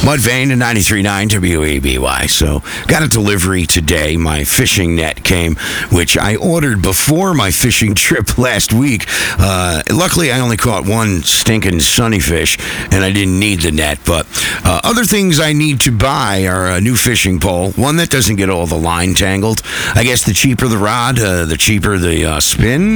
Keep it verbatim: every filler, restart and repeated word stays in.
Mudvayne to ninety-three point nine W A B Y. So, got a delivery today. My fishing net came, which I ordered before my fishing trip last week. Uh, luckily, I only caught one stinking sunny fish, and I didn't need the net. But uh, other things I need to buy are a new fishing pole, one that doesn't get all the line tangled. I guess the cheaper the rod, uh, the cheaper the uh, spin.